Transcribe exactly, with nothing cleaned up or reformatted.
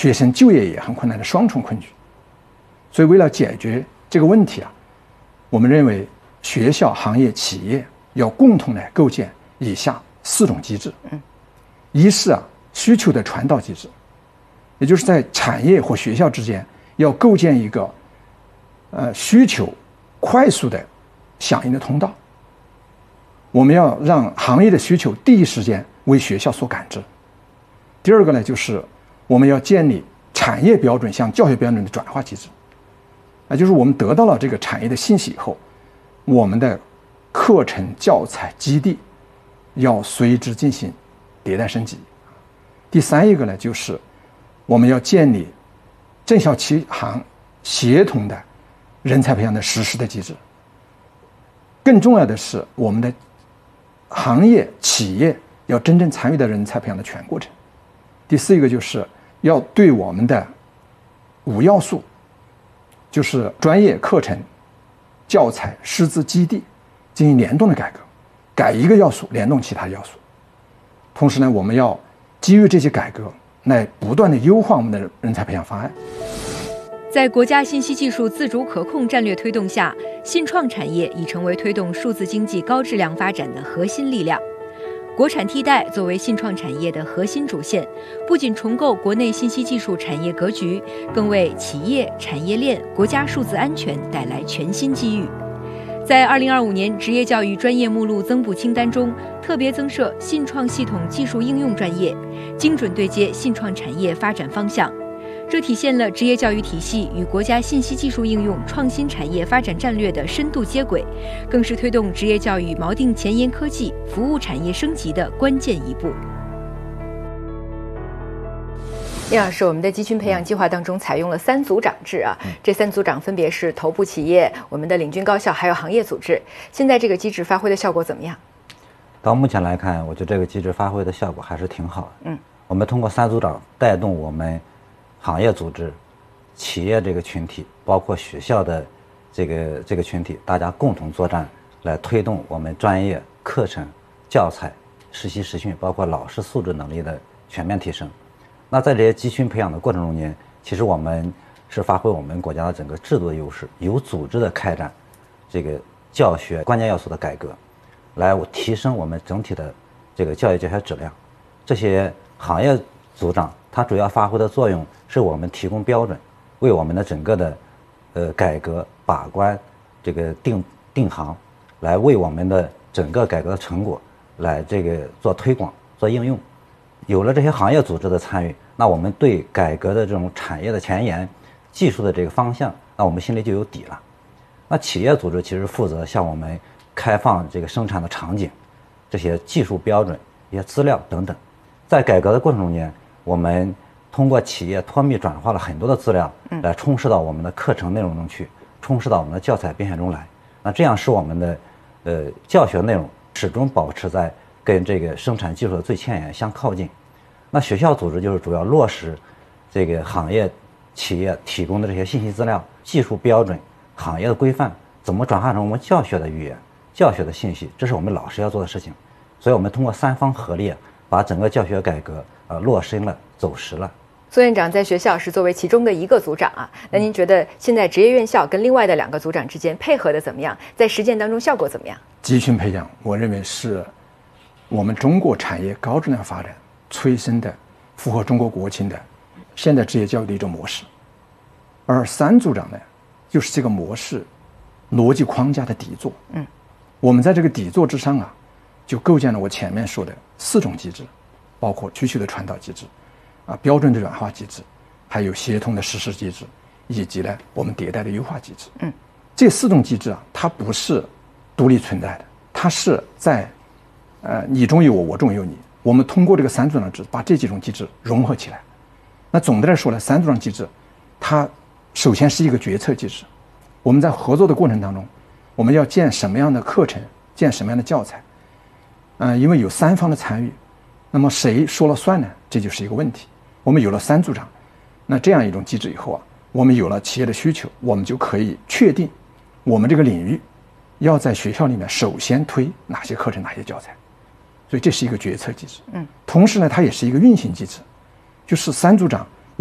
学生就业也很困难的双重困局。所以为了解决这个问题啊，我们认为学校、行业、企业要共同来构建以下四种机制。嗯，一是啊需求的传导机制，也就是在产业或学校之间要构建一个呃需求快速的响应的通道。我们要让行业的需求第一时间为学校所感知。第二个呢，就是我们要建立产业标准向教学标准的转化机制，啊，就是我们得到了这个产业的信息以后，我们的课程、教材、基地要随之进行迭代升级。第三一个呢，就是我们要建立政校企行协同的人才培养的实施的机制。更重要的是，我们的行业、企业要真正参与到人才培养的全过程。第四一个就是要对我们的五要素，就是专业课程、教材、师资、基地进行联动的改革，改一个要素联动其他要素。同时呢，我们要基于这些改革来不断的优化我们的人才培养方案。 在国家信息技术自主可控战略推动下，信创产业已成为推动数字经济高质量发展的核心力量。国产替代作为信创产业的核心主线，不仅重构国内信息技术产业格局，更为企业、产业链、国家数字安全带来全新机遇。在二零二五年职业教育专业目录增补清单中，特别增设信创系统技术应用专业，精准对接信创产业发展方向。这体现了职业教育体系与国家信息技术应用创新产业发展战略的深度接轨，更是推动职业教育锚定前沿科技、服务产业升级的关键一步。聂老师，我们的集群培养计划当中采用了三组长制啊，这三组长分别是头部企业、我们的领军高校还有行业组织。现在这个机制发挥的效果怎么样？ 到目前来看，我觉得这个机制发挥的效果还是挺好的。嗯，我们通过三组长带动我们行业组织、企业这个群体，包括学校的这个这个群体，大家共同作战，来推动我们专业课程、教材、实习实训，包括老师素质能力的全面提升。那在这些集群培养的过程中间，其实我们是发挥我们国家的整个制度的优势，有组织的开展这个教学关键要素的改革，来提升我们整体的这个教育教学质量。这些行业组长它主要发挥的作用是我们提供标准，为我们的整个的呃改革把关这个定定行，来为我们的整个改革的成果来这个做推广做应用。有了这些行业组织的参与，那我们对改革的这种产业的前沿、技术的这个方向，那我们心里就有底了。那企业组织其实负责向我们开放这个生产的场景、这些技术标准、一些资料等等。在改革的过程中间，我们通过企业脱密转化了很多的资料，来充实到我们的课程内容中去，充实到我们的教材编选中来。那这样使我们的呃教学内容始终保持在跟这个生产技术的最前沿相靠近。那学校组织就是主要落实这个行业企业提供的这些信息资料、技术标准、行业的规范，怎么转化成我们教学的语言、教学的信息，这是我们老师要做的事情。所以我们通过三方合力，把整个教学改革呃落实了、走实了。 苏院长在学校是作为其中的一个组长啊，那您觉得现在职业院校跟另外的两个组长之间配合的怎么样？在实践当中效果怎么样？ 集群培养，我认为是我们中国产业高质量发展催生的、符合中国国情的现代职业教育的一种模式。而三组长呢，就是这个模式逻辑框架的底座。嗯，我们在这个底座之上啊，就构建了我前面说的四种机制，包括需求的传导机制。啊，标准的软化机制，还有协同的实施机制，以及呢我们迭代的优化机制。嗯，这四种机制啊，它不是独立存在的，它是在呃你中有我，我中有你。我们通过这个三组长制，把这几种机制融合起来。那总的来说呢，三组长机制，它首先是一个决策机制。我们在合作的过程当中，我们要建什么样的课程，建什么样的教材，嗯、呃，因为有三方的参与，那么谁说了算呢？这就是一个问题。我们有了三组长，那这样一种机制以后啊，我们有了企业的需求，我们就可以确定我们这个领域要在学校里面首先推哪些课程、哪些教材。所以这是一个决策机制。嗯，同时呢，它也是一个运行机制，就是三组长